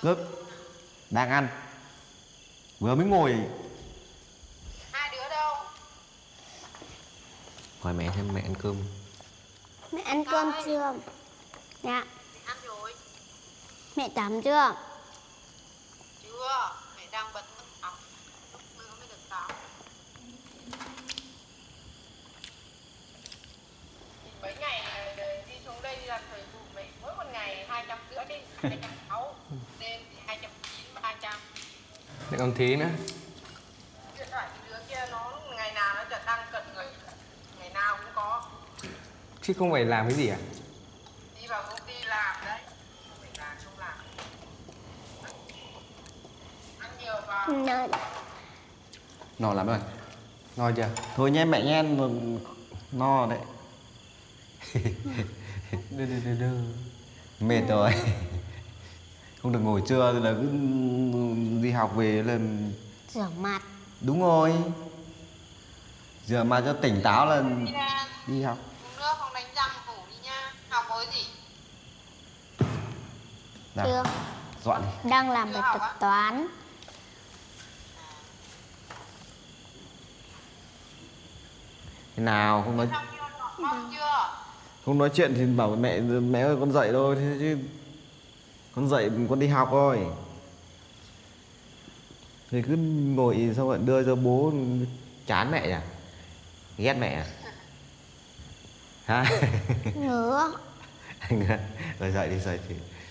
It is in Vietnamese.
Ngực. Đang ăn. Vừa mới ngồi. Hai đứa đâu? Hỏi mẹ xem mẹ ăn cơm. Mẹ ăn cơm chưa? Dạ. Mẹ ăn rồi. Mẹ tắm chưa? Chưa, mẹ đang bận học. Lúc nữa mới được tắm. Mấy ngày đi xuống đây đi làm thời vụ mẹ mỗi một ngày 250 đi, 260, đêm thì 290, 300. Lại còn thế nữa. Điện thoại cái đứa kia nó ngày nào nó chợt đăng cận người, ngày nào cũng có. Chứ không phải làm cái gì à? Đi vào công ty làm đấy, không phải làm không làm. Ăn nhiều vào. No lắm rồi. No chưa? Thôi nhé mẹ nhé. No đấy. Đơ. Mệt rồi. Không được ngồi trưa rồi là cứ đi học về là. Rửa mặt. Đúng rồi. Rửa mặt cho tỉnh táo là đi học. Uống nước không đánh răng ngủ đi nha. Học với gì? Nào, Chưa. dọn đi. Đang làm bài tập toán. Thế nào không nói Xong chưa? Con chưa? không nói chuyện thì bảo mẹ ơi con dậy thôi thế chứ. Con dậy con đi học thôi. Thì cứ ngồi xong rồi đưa cho bố. Chán mẹ nhỉ? Ghét mẹ à? Hả? Ngứa. Rồi dậy đi.